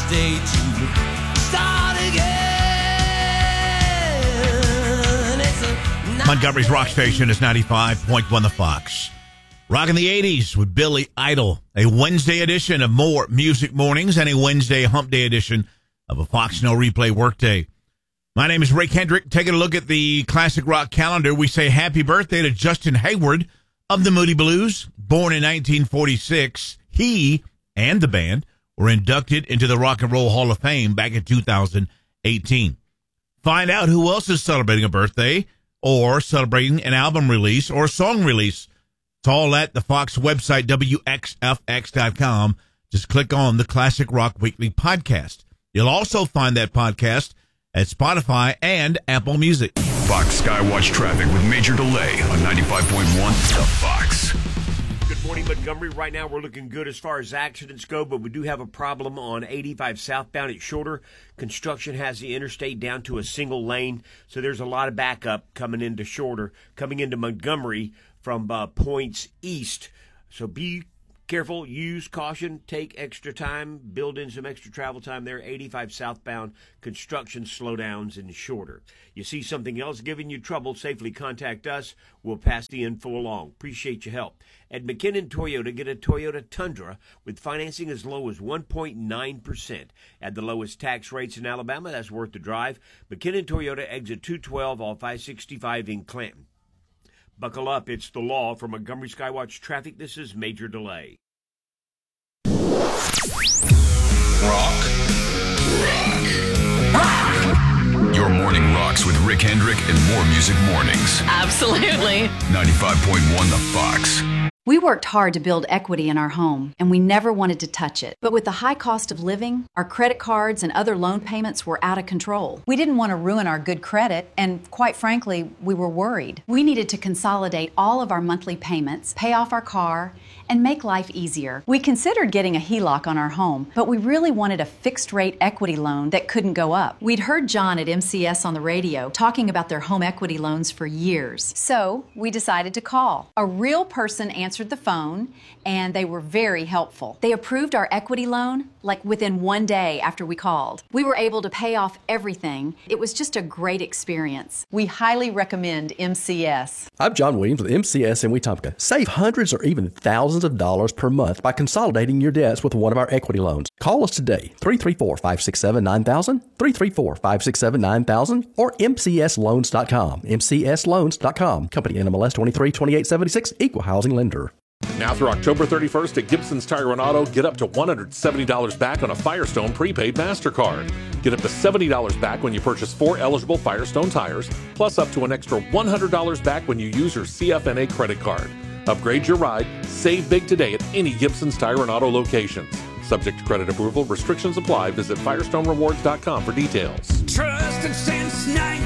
day to start again. Montgomery's rock station is 95.1 The Fox. Rocking the 80s with Billy Idol. A Wednesday edition of More Music Mornings and a Wednesday hump day edition of a Fox No Replay Workday. My name is Ray Kendrick. Taking a look at the classic rock calendar, we say happy birthday to Justin Hayward of the Moody Blues. Born in 1946, he and the band were inducted into the Rock and Roll Hall of Fame back in 2018. Find out who else is celebrating a birthday or celebrating an album release or song release. It's all at the Fox website, WXFX.com. Just click on the Classic Rock Weekly podcast. You'll also find that podcast at Spotify and Apple Music. Fox Skywatch traffic with major delay on 95.1 The Fox. Good morning, Montgomery. Right now we're looking good as far as accidents go, but we do have a problem on 85 southbound at Shorter. Construction has the interstate down to a single lane, so there's a lot of backup coming into Shorter, coming into Montgomery from points east. So be careful, use caution, take extra time, build in some extra travel time there. 85 southbound, construction slowdowns and Shorter. You see something else giving you trouble, safely contact us. We'll pass the info along. Appreciate your help. At McKinnon Toyota, get a Toyota Tundra with financing as low as 1.9%. At the lowest tax rates in Alabama, that's worth the drive. McKinnon Toyota, exit 212 off I-65 in Clanton. Buckle up, it's the law. For Montgomery Skywatch Traffic, this is Major Delay. Rock. Your morning rocks with Rick Hendrick and More Music Mornings. Absolutely. 95.1 The Fox. We worked hard to build equity in our home, and we never wanted to touch it. But with the high cost of living, our credit cards and other loan payments were out of control. We didn't want to ruin our good credit, and quite frankly, we were worried. We needed to consolidate all of our monthly payments, pay off our car, and make life easier. We considered getting a HELOC on our home, but we really wanted a fixed-rate equity loan that couldn't go up. We'd heard John at MCS on the radio talking about their home equity loans for years. So we decided to call. A real person answered the phone, and they were very helpful. They approved our equity loan like within 1 day after we called. We were able to pay off everything. It was just a great experience. We highly recommend MCS. I'm John Williams with MCS in Wetumpka. Save hundreds or even thousands of dollars per month by consolidating your debts with one of our equity loans. Call us today, 334-567-9000, 334-567-9000, or mcsloans.com, mcsloans.com. Company NMLS 232876, Equal Housing Lender. Now through October 31st at Gibson's Tire and Auto, get up to $170 back on a Firestone prepaid MasterCard. Get up to $70 back when you purchase 4 eligible Firestone tires, plus up to an extra $100 back when you use your CFNA credit card. Upgrade your ride, save big today at any Gibson's Tire and Auto locations. Subject to credit approval, restrictions apply. Visit FirestoneRewards.com for details. Trusted since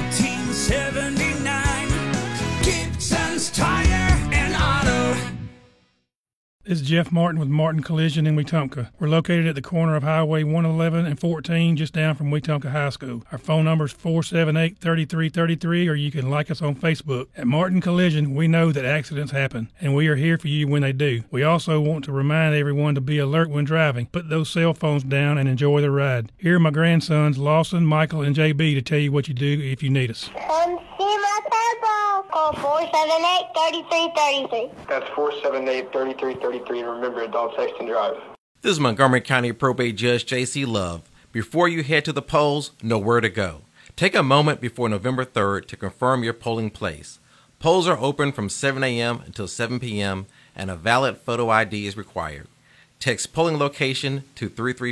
1979, Gibson's Tire and Auto. This is Jeff Martin with Martin Collision in Wetumpka. We're located at the corner of Highway 111 and 14, just down from Wetumpka High School. Our phone number is 478-3333, or you can like us on Facebook. At Martin Collision, we know that accidents happen, and we are here for you when they do. We also want to remind everyone to be alert when driving. Put those cell phones down and enjoy the ride. Here are my grandsons, Lawson, Michael, and JB, to tell you what you do if you need us. Come see my turbo. Call 478-3333. That's 478-3333. Remember, don't text and drive. This is Montgomery County Probate Judge J.C. Love. Before you head to the polls, know where to go. Take a moment before November 3rd to confirm your polling place. Polls are open from 7 a.m. until 7 p.m., and a valid photo ID is required. Text polling location to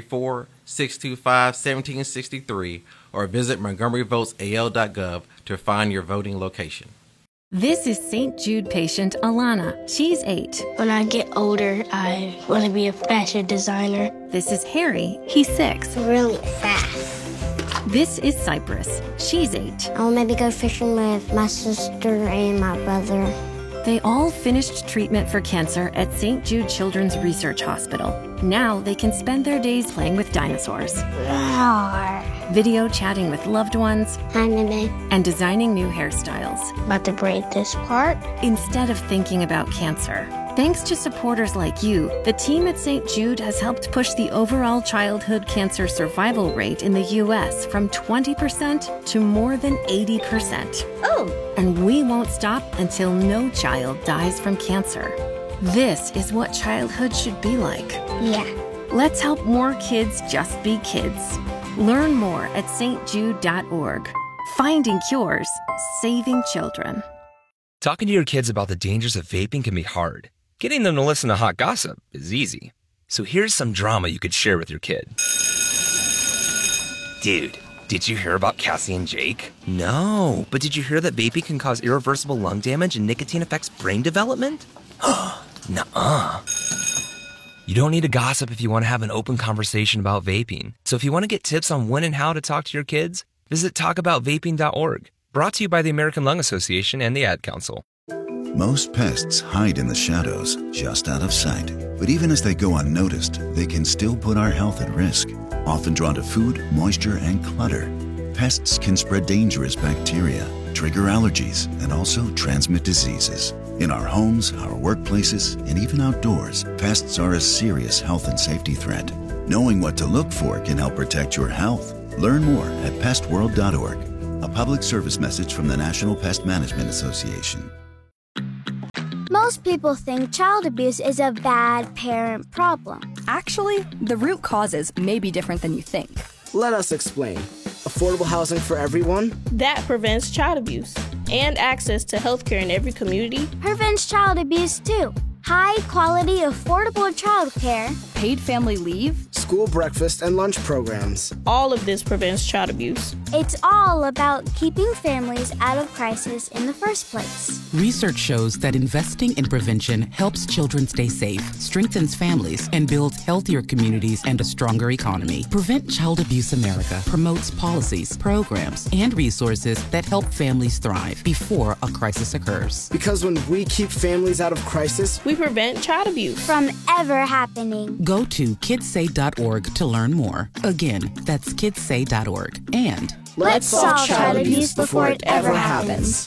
334-625-1763 or visit montgomeryvotesal.gov to find your voting location. This is St. Jude patient Alana. She's 8. When I get older, I want to be a fashion designer. This is Harry. He's 6. Really fast. This is Cypress. She's 8. I'll maybe go fishing with my sister and my brother. They all finished treatment for cancer at St. Jude Children's Research Hospital. Now they can spend their days playing with dinosaurs. Roar. video chatting with loved ones, Hi, Nene. and designing new hairstyles. About to braid this part. Instead of thinking about cancer. Thanks to supporters like you, the team at St. Jude has helped push the overall childhood cancer survival rate in the U.S. from 20% to more than 80%. Oh! And we won't stop until no child dies from cancer. This is what childhood should be like. Yeah. Let's help more kids just be kids. Learn more at stjude.org. Finding cures, saving children. Talking to your kids about the dangers of vaping can be hard. Getting them to listen to hot gossip is easy. So here's some drama you could share with your kid. Dude, did you hear about Cassie and Jake? No, but did you hear that vaping can cause irreversible lung damage and nicotine affects brain development? Nuh-uh. You don't need to gossip if you want to have an open conversation about vaping. So if you want to get tips on when and how to talk to your kids, visit talkaboutvaping.org. Brought to you by the American Lung Association and the Ad Council. Most pests hide in the shadows, just out of sight. But even as they go unnoticed, they can still put our health at risk. Often drawn to food, moisture, and clutter, pests can spread dangerous bacteria, trigger allergies, and also transmit diseases. In our homes, our workplaces, and even outdoors, pests are a serious health and safety threat. Knowing what to look for can help protect your health. Learn more at pestworld.org. A public service message from the National Pest Management Association. Most people think child abuse is a bad parent problem. Actually, the root causes may be different than you think. Let us explain. Affordable housing for everyone? That prevents child abuse. And access to healthcare in every community. Prevents child abuse too. High-quality, affordable childcare. Paid family leave. School breakfast and lunch programs. All of this prevents child abuse. It's all about keeping families out of crisis in the first place. Research shows that investing in prevention helps children stay safe, strengthens families, and builds healthier communities and a stronger economy. Prevent Child Abuse America promotes policies, programs, and resources that help families thrive before a crisis occurs. Because when we keep families out of crisis, we prevent child abuse from ever happening. Go to kidssay.org to learn more. Again, that's kidssay.org. And let's solve child abuse before it ever happens.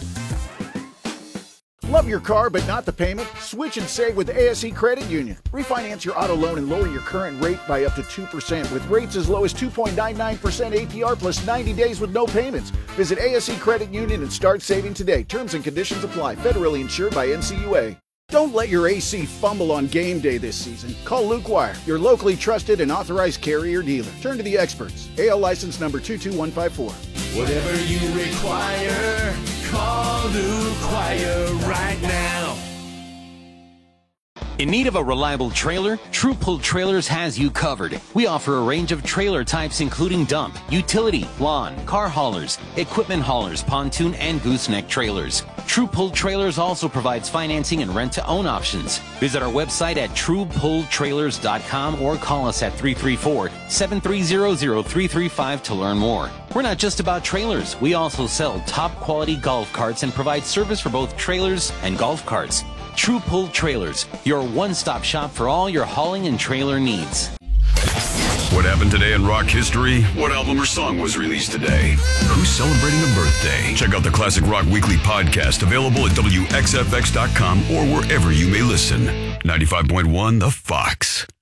Love your car but not the payment? Switch and save with ASE Credit Union. Refinance your auto loan and lower your current rate by up to 2% with rates as low as 2.99% APR plus 90 days with no payments. Visit ASE Credit Union and start saving today. Terms and conditions apply. Federally insured by NCUA. Don't let your AC fumble on game day this season. Call Luke Wire, your locally trusted and authorized carrier dealer. Turn to the experts. AL license number 22154. Whatever you require, call Luke Wire right now. In need of a reliable trailer? True Pull Trailers has you covered. We offer a range of trailer types including dump, utility, lawn, car haulers, equipment haulers, pontoon, and gooseneck trailers. True Pull Trailers also provides financing and rent-to-own options. Visit our website at truepulltrailers.com or call us at 334-730-0335 to learn more. We're not just about trailers. We also sell top-quality golf carts and provide service for both trailers and golf carts. True Pull Trailers, your one-stop shop for all your hauling and trailer needs. What happened today in rock history? What album or song was released today? Who's celebrating a birthday? Check out the Classic Rock Weekly podcast, available at WXFX.com or wherever you may listen. 95.1 The Fox.